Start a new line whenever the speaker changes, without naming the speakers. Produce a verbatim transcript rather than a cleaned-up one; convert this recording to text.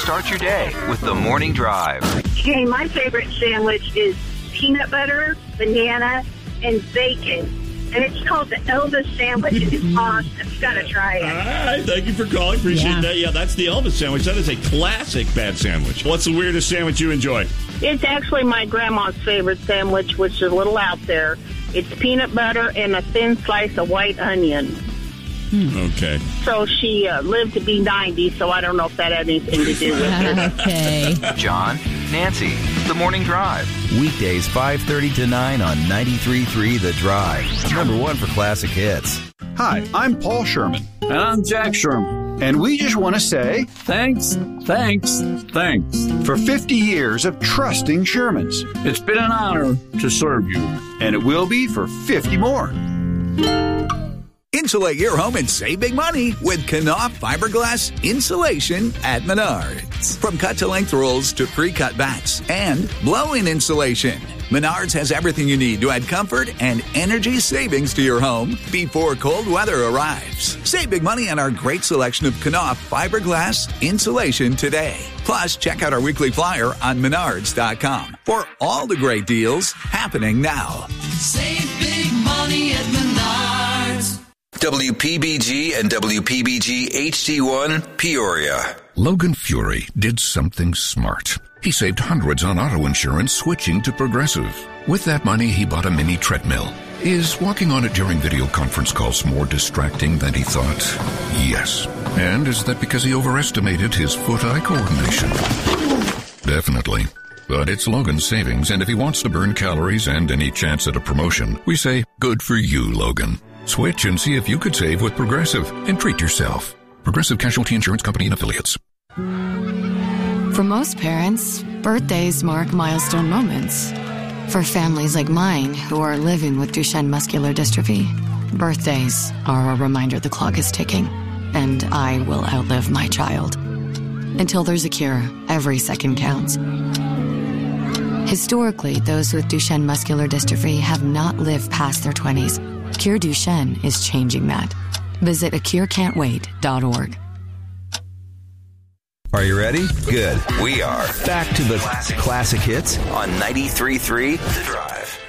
Start your day with the Morning Drive.
Hey, my favorite sandwich is peanut butter, banana, and bacon. And it's called the Elvis sandwich. It's awesome. You got to try it.
All right. Thank you for calling. Appreciate
Yeah.
that. Yeah, that's the Elvis sandwich. That is a classic bad sandwich. What's the weirdest sandwich you enjoy?
It's actually my grandma's favorite sandwich, which is a little out there. It's peanut butter and a thin slice of white onion.
Okay.
So she uh, lived to be ninety, so I don't know if that had anything to do with it.
Okay.
John, Nancy, the Morning Drive. Weekdays five thirty to nine on ninety-three point three The Drive. Number one for classic hits.
Hi, I'm Paul Sherman.
And I'm Jack Sherman.
And we just want to say
Thanks, thanks, thanks.
for fifty years of trusting Shermans.
It's been an honor to serve you.
And it will be for fifty more.
Insulate your home and save big money with Knauf fiberglass insulation at Menards. From cut-to-length rolls to pre-cut bats and blow-in insulation, Menards has everything you need to add comfort and energy savings to your home before cold weather arrives. Save big money on our great selection of Knauf fiberglass insulation today. Plus, check out our weekly flyer on menards dot com for all the great deals happening now.
Save big money at Menards.
W P B G and W P B G H D one, Peoria.
Logan Fury did something smart. He saved hundreds on auto insurance switching to Progressive. With that money, he bought a mini treadmill. Is walking on it during video conference calls more distracting than he thought? Yes. And is that because he overestimated his foot-eye coordination? Definitely. But it's Logan's savings, and if he wants to burn calories and any chance at a promotion, we say, good for you, Logan. Switch and see if you could save with Progressive and treat yourself. Progressive Casualty Insurance Company and Affiliates.
For most parents, birthdays mark milestone moments. For families like mine who are living with Duchenne muscular dystrophy, birthdays are a reminder the clock is ticking, and I will outlive my child. Until there's a cure, every second counts. Historically, those with Duchenne muscular dystrophy have not lived past their twenties. Cure Duchenne is changing that. Visit a cure can't wait dot org.
Are you ready? Good. We are. Back to the classic, classic hits on ninety-three point three The Drive.